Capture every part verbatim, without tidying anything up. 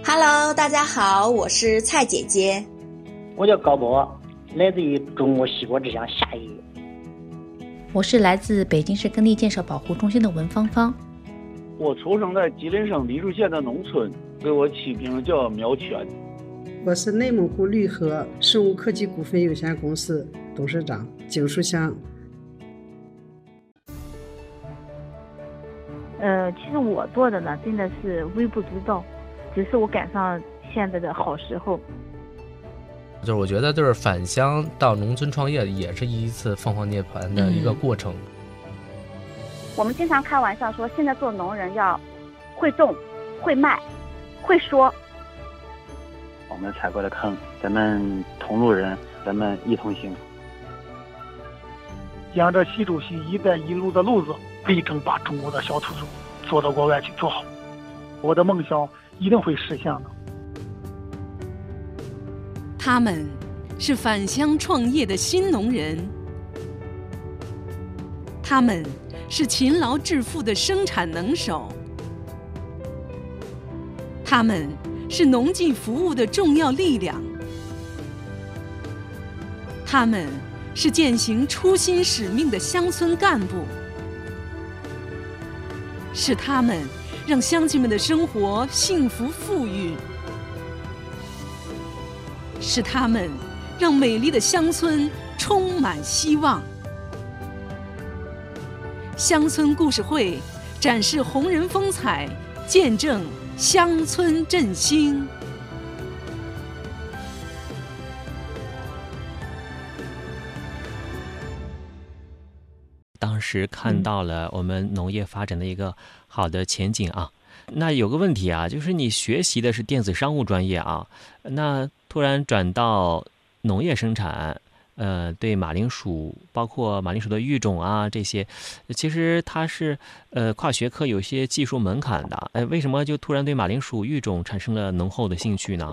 Hello， 大家好，我是蔡姐姐。 我叫高波，来自于中国西国之乡夏邑。 我是来自北京市耕地建设保护中心的文芳芳。 我出生在吉林省黎树县的农村，给我起名叫苗全。 我是内蒙古绿禾生物科技股份有限公司董事长景树香。 呃，其实我做的呢，真的是微不足道，只是我赶上现在的好时候。 就是我觉得，就是返乡到农村创业，也是一次凤凰涅槃的一个过程。嗯、 我们经常开玩笑说，现在做农人要会种、会卖、会说。 我们踩过的坑，咱们同路人，咱们一同行。 沿着习主席“一带一路”的路子，力争把中国的小土豆做到国外去做好。我的梦想一定会实现的。 他们是返乡创业的新农人，他们是勤劳致富的生产能手，他们是农技服务的重要力量，他们是践行初心使命的乡村干部，是他们让乡亲们的生活幸福富裕，是他们让美丽的乡村充满希望。乡村故事会展示红人风采，见证乡村振兴。 当时看到了我们农业发展的一个好的前景啊。那有个问题啊，就是你学习的是电子商务专业啊，那突然转到农业生产，呃，对马铃薯，包括马铃薯的育种啊这些，其实它是呃跨学科有些技术门槛的。哎，为什么就突然对马铃薯育种产生了浓厚的兴趣呢？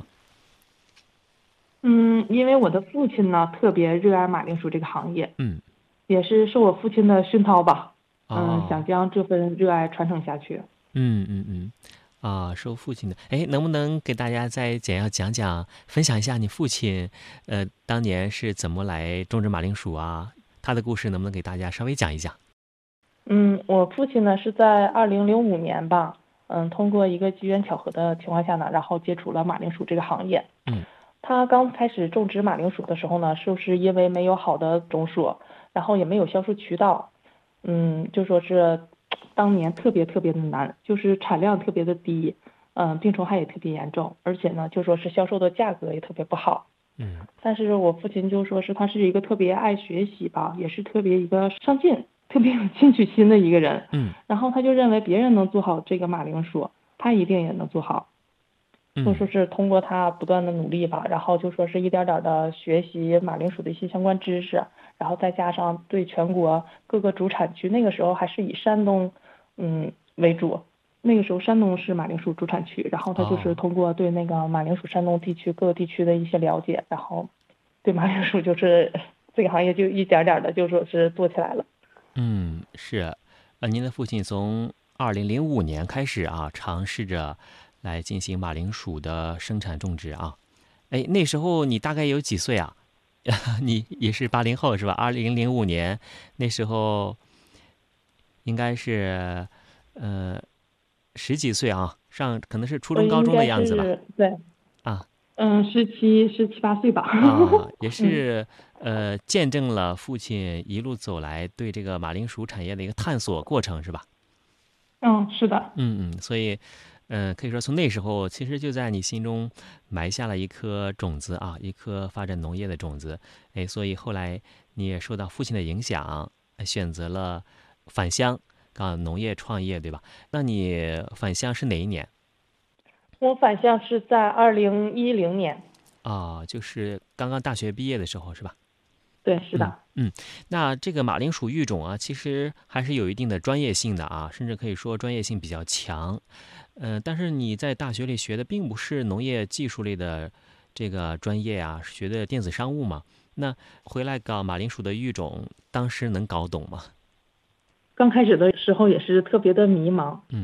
嗯，因为我的父亲呢特别热爱马铃薯这个行业， 嗯， 也是受我父亲的熏陶吧，嗯， 哦、 想将这份热爱传承下去。 嗯嗯嗯，啊，受父亲的，哎，能不能给大家再简要讲讲，分享一下你父亲，呃，当年是怎么来种植马铃薯啊？他的故事能不能给大家稍微讲一讲？ 嗯，我父亲呢是在二零零五年吧，嗯，通过一个机缘巧合的情况下呢，然后接触了马铃薯这个行业。 嗯， 他刚开始种植马铃薯的时候呢，就是因为没有好的种属，然后也没有销售渠道，嗯，就说是。当年特别特别的难，就是产量特别的低，嗯，病虫害也特别严重，而且呢，就说是销售的价格也特别不好。 嗯， 但是我父亲就说是他是一个特别爱学习吧，也是特别一个上进、特别有进取心的一个人。 嗯， 然后他就认为别人能做好这个马铃薯，他一定也能做好。就说是通过他不断的努力吧，然后就说是一点点的学习马铃薯的一些相关知识，然后再加上对全国各个主产区，那个时候还是以山东嗯为主，那个时候山东是马铃薯主产区，然后他就是通过对那个马铃薯山东地区各个地区的一些了解，然后对马铃薯就是这个行业就一点点的就说是做起来了。 嗯，是，呃，您的父亲从二零零五年开始啊，尝试着来进行马铃薯的生产种植啊。哎，那时候你大概有几岁啊？你也是八零后是吧？二零零五年那时候应该是呃十几岁啊，上可能是初中高中的样子吧。 对， 啊， 嗯，十七十七八岁吧。 啊，也是、嗯、呃见证了父亲一路走来对这个马铃薯产业的一个探索过程是吧？ 嗯，是的。 嗯嗯，所以。嗯、呃，可以说从那时候，其实就在你心中埋下了一颗种子啊，一颗发展农业的种子。哎，所以后来你也受到父亲的影响，选择了返乡搞农业创业，对吧？那你返乡是哪一年？ 我返乡是在二零一零年。 啊、哦，就是刚刚大学毕业的时候，是吧？ 对，是的。 嗯，嗯，那这个马铃薯育种啊，其实还是有一定的专业性的啊，甚至可以说专业性比较强。呃，但是你在大学里学的并不是农业技术类的这个专业啊，学的电子商务嘛。那回来搞马铃薯的育种，当时能搞懂吗？ 刚开始的时候也是特别的迷茫， 嗯，